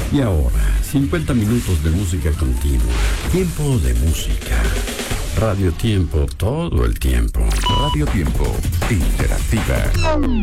Y ahora, 50 minutos de música continua. Tiempo de música. Radio Tiempo todo el tiempo. Radio Tiempo, interactiva.